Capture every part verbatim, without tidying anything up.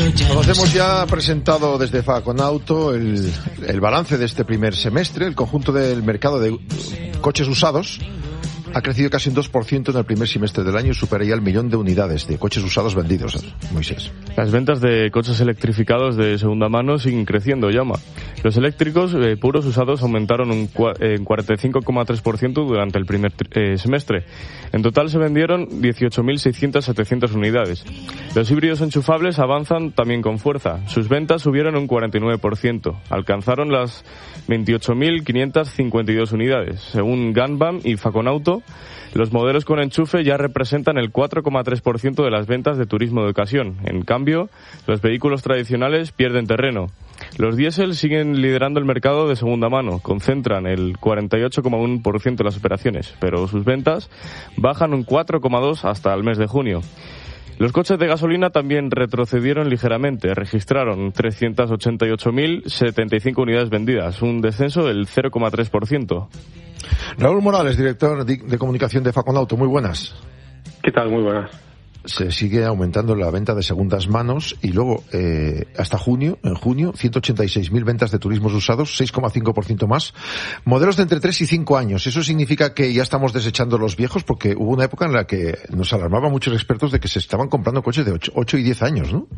Conocemos ya presentado desde Faconauto el, el balance de este primer semestre. El conjunto del mercado de coches usados ha crecido casi un dos por ciento en el primer semestre del año y supera ya el millón de unidades de coches usados vendidos, Moisés. Las ventas de coches electrificados de segunda mano siguen creciendo, llama. Los eléctricos eh, puros usados aumentaron un eh, cuarenta y cinco coma tres por ciento durante el primer eh, semestre. En total se vendieron dieciocho mil seiscientas setecientas unidades. Los híbridos enchufables avanzan también con fuerza. Sus ventas subieron un cuarenta y nueve por ciento. Alcanzaron las veintiocho mil quinientas cincuenta y dos unidades. Según Ganbam y Faconauto, los modelos con enchufe ya representan el cuatro coma tres por ciento de las ventas de turismo de ocasión. En cambio, los vehículos tradicionales pierden terreno. Los diésel siguen liderando el mercado de segunda mano, concentran el cuarenta y ocho coma uno por ciento de las operaciones, pero sus ventas bajan un cuatro coma dos por ciento hasta el mes de junio. Los coches de gasolina también retrocedieron ligeramente, registraron trescientas ochenta y ocho mil setenta y cinco unidades vendidas, un descenso del cero coma tres por ciento. Raúl Morales, director de comunicación de Faconauto, muy buenas. ¿Qué tal? Muy buenas. Se sigue aumentando la venta de segundas manos y luego eh, hasta junio, en junio, ciento ochenta y seis mil ventas de turismos usados, seis coma cinco por ciento más. Modelos de entre tres y cinco años. ¿Eso significa que ya estamos desechando los viejos? Porque hubo una época en la que nos alarmaban muchos expertos de que se estaban comprando coches de ocho y diez años, ¿no?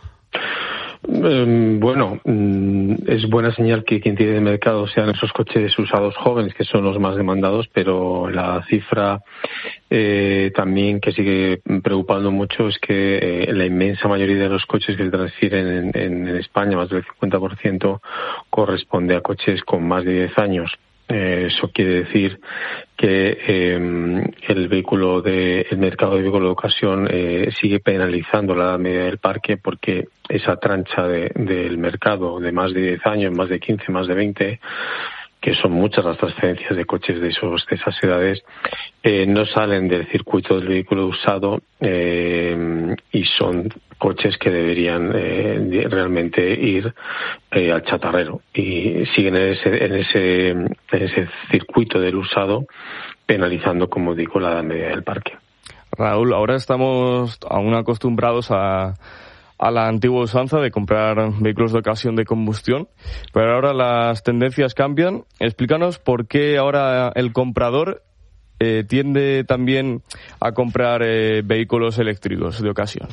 Eh, bueno, es buena señal que quien tiene de mercado sean esos coches usados jóvenes, que son los más demandados, pero la cifra eh, también que sigue preocupando mucho es que eh, la inmensa mayoría de los coches que se transfieren en, en, en España, más del cincuenta por ciento, corresponde a coches con más de diez años. Eh, eso quiere decir que eh, el vehículo de el mercado de vehículos de ocasión eh, sigue penalizando la edad media del parque, porque esa trancha de, del mercado de más de diez años, más de quince, más de veinte, que son muchas las transferencias de coches de esos de esas edades, eh, no salen del circuito del vehículo usado eh, y son coches que deberían eh, realmente ir eh, al chatarrero, y siguen en ese, en ese en ese circuito del usado, penalizando, como digo, la edad media del parque. Raúl, ahora estamos aún acostumbrados a a la antigua usanza de comprar vehículos de ocasión de combustión, pero ahora las tendencias cambian. Explícanos por qué ahora el comprador eh, tiende también a comprar eh, vehículos eléctricos de ocasión.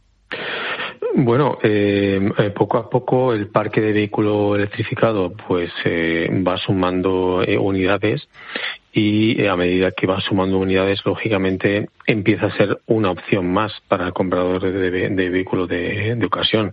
Bueno, eh, poco a poco el parque de vehículo electrificado pues eh, va sumando eh, unidades, y a medida que va sumando unidades, lógicamente empieza a ser una opción más para el comprador de, de, de vehículos de, de ocasión.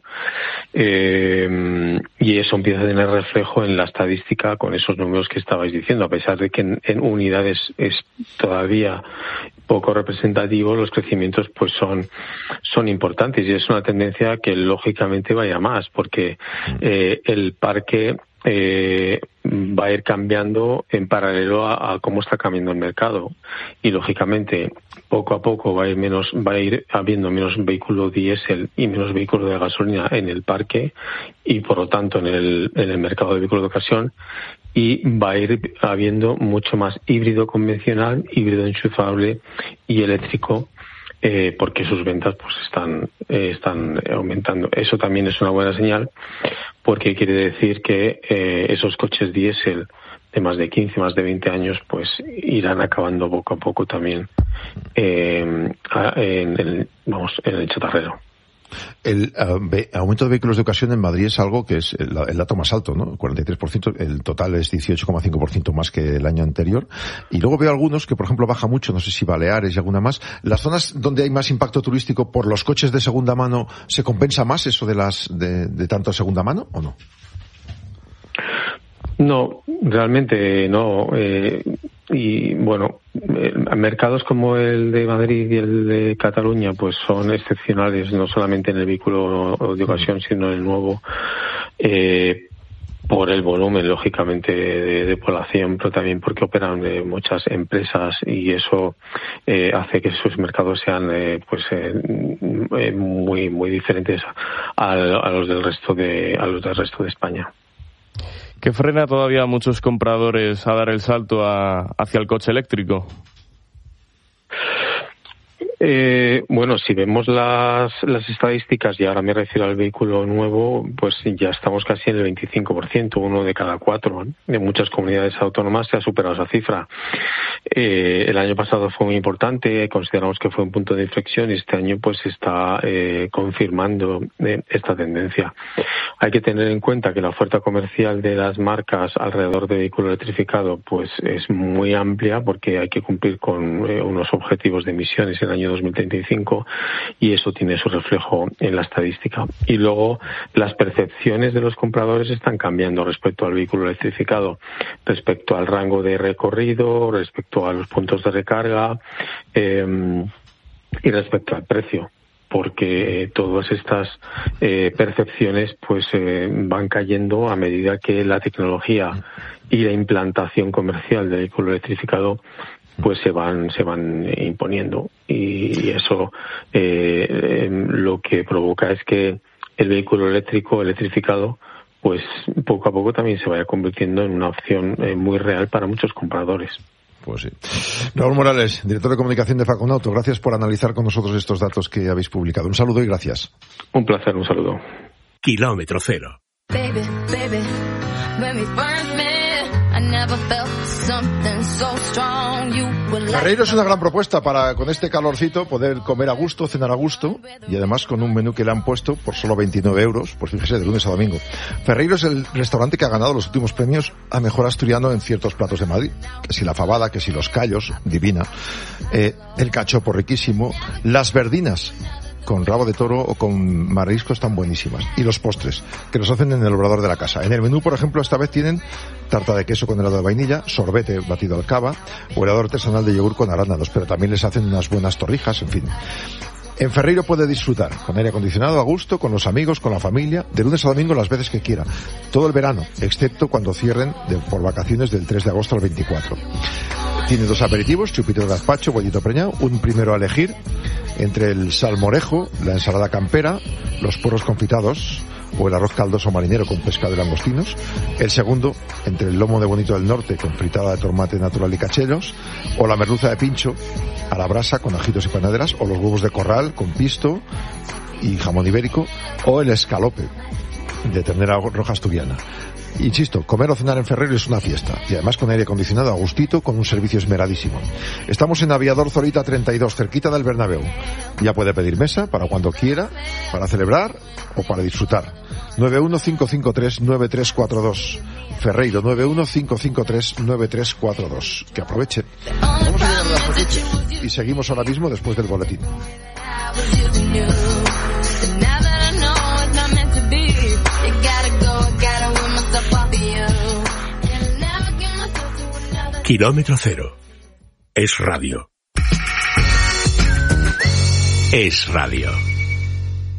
Eh, y eso empieza a tener reflejo en la estadística con esos números que estabais diciendo. A pesar de que en, en unidades es todavía poco representativo, los crecimientos pues son son importantes, y es una tendencia que lógicamente vaya más, porque eh, el parque Eh, va a ir cambiando en paralelo a, a cómo está cambiando el mercado, y lógicamente poco a poco va a ir menos, va a ir habiendo menos vehículos diésel y menos vehículos de gasolina en el parque, y por lo tanto en el, en el mercado de vehículos de ocasión, y va a ir habiendo mucho más híbrido convencional, híbrido enchufable y eléctrico, Eh, porque sus ventas pues están eh, están aumentando. Eso también es una buena señal, porque quiere decir que eh, esos coches diésel de más de quince, más de veinte años, pues irán acabando poco a poco también eh, en el, vamos, en el chatarrero. El uh, ve, aumento de vehículos de ocasión en Madrid es algo que es el, el dato más alto, ¿no? cuarenta y tres por ciento, el total es dieciocho coma cinco por ciento más que el año anterior. Y luego veo algunos que, por ejemplo, baja mucho, no sé si Baleares y alguna más. ¿Las zonas donde hay más impacto turístico por los coches de segunda mano se compensa más eso de las de, de tanto segunda mano o no? No, realmente no. Eh, y bueno, eh, mercados como el de Madrid y el de Cataluña pues son excepcionales, no solamente en el vehículo de ocasión, sino en el nuevo, eh, por el volumen, lógicamente, de, de población, pero también porque operan eh, muchas empresas, y eso eh, hace que sus mercados sean eh, pues eh, eh, muy muy diferentes a, a los del resto de a los del resto de España. ¿Qué frena todavía a muchos compradores a dar el salto a, hacia el coche eléctrico? Eh, bueno, si vemos las, las estadísticas, y ahora me refiero al vehículo nuevo, pues ya estamos casi en el veinticinco por ciento, uno de cada cuatro, ¿no? En muchas comunidades autónomas se ha superado esa cifra. Eh, el año pasado fue muy importante, consideramos que fue un punto de inflexión, y este año pues está eh, confirmando eh, esta tendencia. Hay que tener en cuenta que la oferta comercial de las marcas alrededor de vehículo electrificado pues es muy amplia, porque hay que cumplir con eh, unos objetivos de emisiones en el año dos mil treinta y cinco, y eso tiene su reflejo en la estadística. Y luego las percepciones de los compradores están cambiando respecto al vehículo electrificado, respecto al rango de recorrido, respecto a los puntos de recarga eh, y respecto al precio, porque todas estas eh, percepciones pues eh, van cayendo a medida que la tecnología y la implantación comercial del vehículo electrificado pues se van se van imponiendo, y eso eh, eh, lo que provoca es que el vehículo eléctrico electrificado pues poco a poco también se vaya convirtiendo en una opción eh, muy real para muchos compradores. Pues sí. Raúl Morales, director de comunicación de Faconauto, gracias por analizar con nosotros estos datos que habéis publicado. Un saludo y gracias. Un placer, un saludo. Kilómetro cero. Baby, baby, when we first met, I never felt something so strong. You were like... Ferreiro es una gran propuesta para, con este calorcito, poder comer a gusto, cenar a gusto, y además con un menú que le han puesto por solo veintinueve euros, pues fíjese, de lunes a domingo. Ferreiro es el restaurante que ha ganado los últimos premios a mejor asturiano en ciertos platos de Madrid. Que si la fabada, que si los callos, divina, eh, el cachopo riquísimo, las verdinas con rabo de toro o con mariscos están buenísimas. Y los postres, que los hacen en el obrador de la casa. En el menú, por ejemplo, esta vez tienen tarta de queso con helado de vainilla, sorbete batido al cava, o helado artesanal de yogur con arándanos, pero también les hacen unas buenas torrijas, en fin. En Ferreiro puede disfrutar con aire acondicionado a gusto, con los amigos, con la familia, de lunes a domingo las veces que quiera, todo el verano, excepto cuando cierren de, por vacaciones del tres de agosto al veinticuatro. Tiene dos aperitivos, chupito de gazpacho, bollito preñado, un primero a elegir entre el salmorejo, la ensalada campera, los puerros confitados o el arroz caldoso marinero con pescado y langostinos. El segundo, entre el lomo de bonito del norte con fritada de tomate natural y cachelos, o la merluza de pincho a la brasa con ajitos y panaderas, o los huevos de corral con pisto y jamón ibérico, o el escalope de ternera roja asturiana. Insisto, comer o cenar en Ferreiro es una fiesta, y además con aire acondicionado a gustito, con un servicio esmeradísimo. Estamos en Aviador Zorita treinta y dos, cerquita del Bernabéu. Ya puede pedir mesa para cuando quiera, para celebrar o para disfrutar. nueve uno cinco cinco tres nueve tres cuatro dos. Ferreiro, nueve uno cinco cinco tres nueve tres cuatro dos. Que aproveche. Vamos a llegar a las noticias y seguimos ahora mismo después del boletín. Kilómetro cero. Es radio. Es radio.